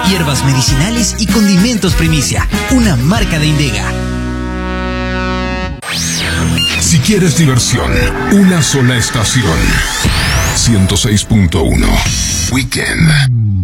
hierbas medicinales y condimentos Primicia, una marca de Indega. Si quieres diversión, una sola estación. 106.1 Weekend.